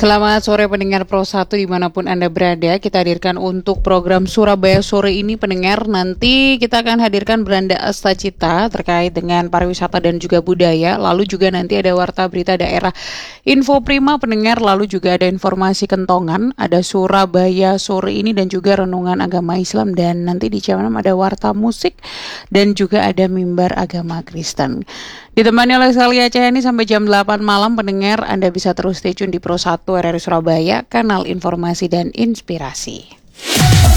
Selamat sore pendengar Pro 1 dimanapun Anda berada. Kita hadirkan untuk program Surabaya Sore ini pendengar. Nanti kita akan hadirkan Beranda Astacita terkait dengan pariwisata dan juga budaya. Lalu juga nanti ada Warta Berita Daerah Info Prima pendengar. Lalu juga ada informasi kentongan. Ada Surabaya Sore ini dan juga renungan agama Islam. Dan nanti di jam 6 ada Warta Musik dan juga ada Mimbar Agama Kristen. Ditemani oleh Salia Cahani sampai jam 8 malam pendengar. Anda bisa terus stay tune di Pro 1 RRI Surabaya, kanal informasi dan inspirasi.